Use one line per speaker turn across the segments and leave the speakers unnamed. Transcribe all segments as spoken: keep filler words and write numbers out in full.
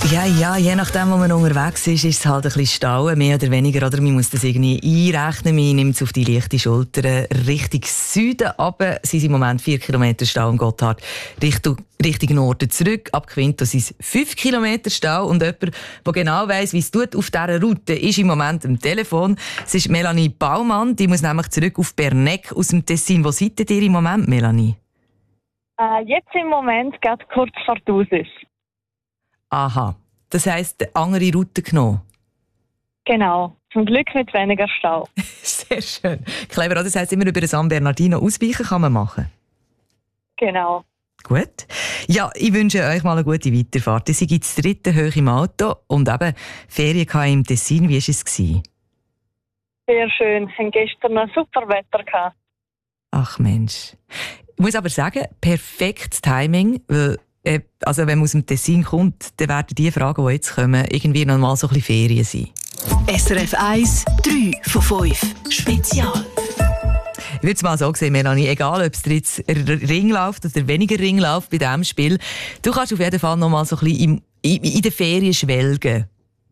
Ja, ja, je nachdem, wo man unterwegs ist, ist es halt ein bisschen Stau, mehr oder weniger. Oder man muss das irgendwie einrechnen. Man nimmt es auf die leichte Schulter. Richtung Süden aber sind es im Moment vier Kilometer Stau am Gotthard. Richtung, Richtung Norden zurück. Ab Quinto sind es fünf Kilometer Stau. Und jemand, der genau weiss, wie es tut auf dieser Route, ist im Moment am Telefon. Es ist Melanie Baumann. Die muss nämlich zurück auf Bernegg aus dem Tessin. Wo seid ihr im Moment, Melanie?
Äh, jetzt im Moment geht kurz vor Thusis.
Aha. Das heisst, eine andere Route genommen?
Genau. Zum Glück mit weniger Stau.
Sehr schön. Clever. Das heisst, immer über den San Bernardino ausweichen kann man machen?
Genau.
Gut. Ja, ich wünsche euch mal eine gute Weiterfahrt. Ihr seid das dritte hoch im Auto und eben Ferien im Tessin. Wie war es?
Sehr schön. Wir hatten gestern noch super Wetter gehabt.
Ach Mensch. Ich muss aber sagen, perfektes Timing, weil also wenn man aus dem Tessin kommt, dann werden die Fragen, die jetzt kommen, irgendwie noch mal so ein bisschen Ferien sein.
S R F eins, drei von fünf. Spezial.
Ich würde es mal so sehen, Melanie, egal ob es dir jetzt Ring läuft oder weniger Ring läuft bei diesem Spiel, du kannst auf jeden Fall noch mal so ein bisschen in, in den Ferien schwelgen.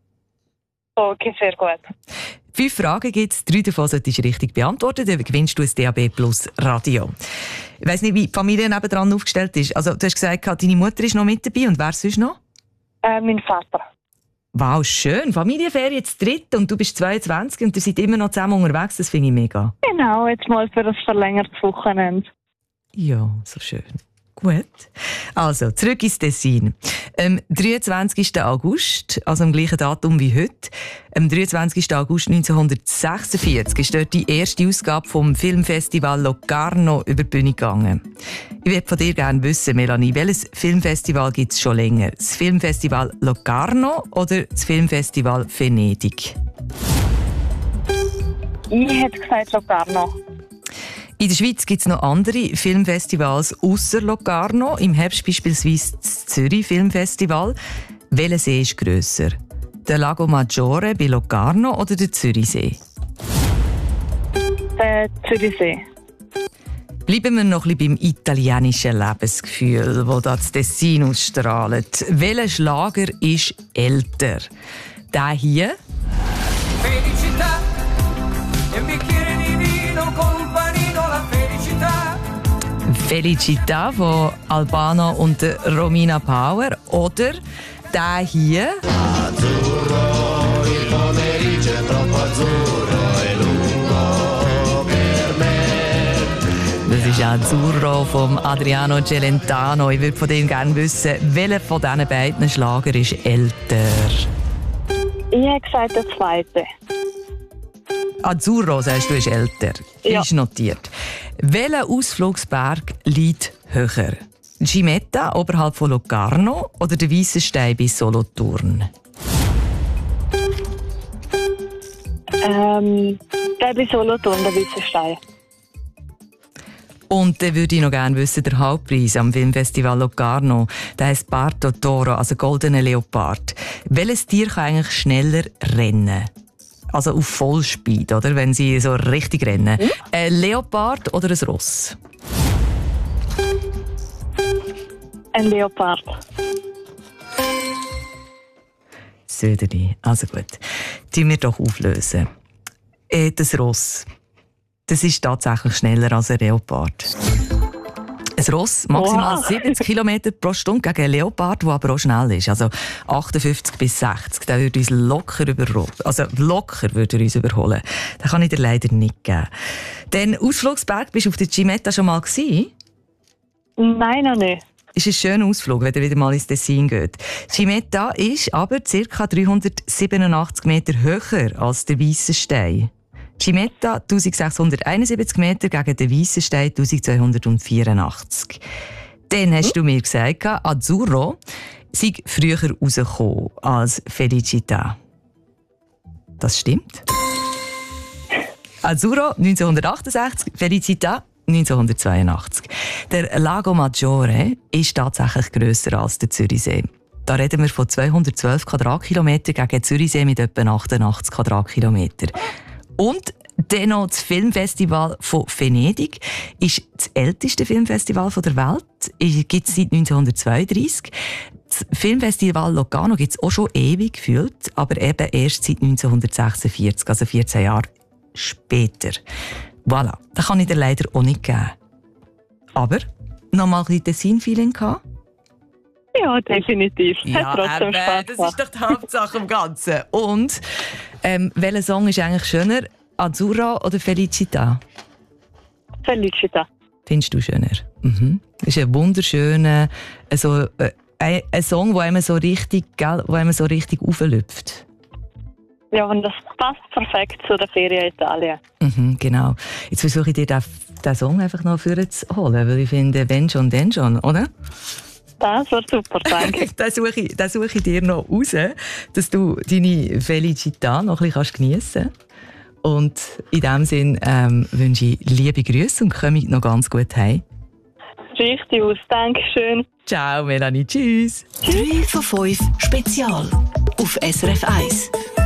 Okay, sehr gut.
Fünf Fragen gibt es, drei davon solltest du richtig beantworten, dann gewinnst du ein D A B Plus Radio. Ich weiss nicht, wie die Familie nebendran aufgestellt ist. Also, du hast gesagt, deine Mutter ist noch mit dabei und wer sonst noch?
Äh, mein Vater.
Wow, schön. Familienferien zu dritt und du bist zweiundzwanzig und ihr seid immer noch zusammen unterwegs, das finde ich mega.
Genau, jetzt mal für ein verlängertes Wochenende.
Ja, so schön. Gut. Also, zurück ins Tessin. Am dreiundzwanzigsten August, also am gleichen Datum wie heute, am dreiundzwanzigsten August neunzehnhundertsechsundvierzig ist dort die erste Ausgabe vom Filmfestival Locarno über die Bühne gegangen. Ich würde von dir gerne wissen, Melanie, welches Filmfestival gibt es schon länger? Das Filmfestival Locarno oder das Filmfestival Venedig?
Ich hätte gesagt Locarno.
In der Schweiz gibt es noch andere Filmfestivals ausser Locarno. Im Herbst beispielsweise das Zürich Filmfestival. Welcher See ist grösser? Der Lago Maggiore bei Locarno oder der Zürichsee?
Der Zürichsee.
Bleiben wir noch ein bisschen beim italienischen Lebensgefühl, das das Tessin ausstrahlt. Welcher Schlager ist älter? Der hier?
Felicità, e un bicchiere di vino con panino, la felicità.
Felicità von Albano und Romina Power. Oder der hier?
Azzurro, il pomeriggio è troppo azzurro e lungo per me.
Das ist Azzurro von Adriano Celentano. Ich würde von dem gerne wissen, welcher von diesen beiden Schlager ist älter?
Ich hätte gesagt der zweite.
Azzurro, sagst du, ist älter.
Ja.
Ist notiert. Welcher Ausflugsberg liegt höher? Gimetta oberhalb von Locarno oder der Weisse Stein bei Solothurn?
Ähm, der bei Solothurn, der Weisse Stein.
Und dann würde ich noch gerne wissen, der Hauptpreis am Filmfestival Locarno, der heisst Parto Toro, also goldener Leopard. Welches Tier kann eigentlich schneller rennen? Also auf Vollspeed, oder? Wenn sie so richtig rennen.
Hm?
Ein Leopard oder ein Ross?
Ein Leopard.
Söderli. Also gut. Die wir doch auflösen. Äh, das Ross. Das ist tatsächlich schneller als ein Leopard. Ein Ross maximal
Wow.
siebzig Kilometer pro Stunde gegen einen Leopard, der aber auch schnell ist. Also achtundfünfzig bis sechzig. Der würde uns locker überholen. Also locker würde er uns überholen. Den kann ich dir leider nicht geben. Den Ausflugsberg, bist du auf der Gimetta schon mal gewesen?
Nein, noch nicht.
Ist ein schöner Ausflug, wenn ihr wieder mal ins Tessin geht. Gimetta ist aber ca. dreihundertsiebenundachtzig Meter höher als der Weisse Stein. Gimetta eintausendsechshunderteinundsiebzig Meter gegen den Weissen Stein eintausendzweihundertvierundachtzig. Dann hast du mir gesagt, Azzurro sei früher rausgekommen als Felicità. Das stimmt. Azzurro neunzehnhundertachtundsechzig, Felicità neunzehnhundertzweiundachtzig. Der Lago Maggiore ist tatsächlich grösser als der Zürichsee. Da reden wir von zweihundertzwölf Quadratkilometer gegen den Zürichsee mit etwa achtundachtzig Quadratkilometer. Und dann noch das Filmfestival von Venedig ist das älteste Filmfestival der Welt. Es gibt es seit neunzehnhundertzweiunddreissig. Das Filmfestival Locarno gibt es auch schon ewig gefühlt, aber eben erst seit neunzehnhundertsechsundvierzig, also vierzehn Jahre später. Voilà, das kann ich dir leider auch nicht geben. Aber noch mal ein bisschen Tessin-Feeling gehabt?
Ja, definitiv.
Ja,
Hat trotzdem
eben,
Spaß
das
gemacht.
ist doch die Hauptsache im Ganzen. Und ähm, welcher Song ist eigentlich schöner? Azzurra oder Felicita?
Felicita.
Findest du schöner? Mhm. Das ist ein wunderschöner, also, äh, ein, ein Song, der einem so richtig, gell, wo einem so richtig auflüpft.
Ja, und das passt perfekt zu der Ferien in Italien.
Mhm, genau. Jetzt versuche ich dir den, den Song einfach noch vorzuholen, weil ich finde, wenn schon, dann schon, oder?
Das war super, danke.
den, suche ich, den suche ich dir noch raus, dass du deine Felicità noch ein bisschen geniessen kannst. Und in diesem Sinn ähm, wünsche ich liebe Grüße und komme noch ganz gut heim.
Richtig aus, Dankeschön.
Ciao, Melanie, tschüss.
drei von fünf Spezial auf S R F eins.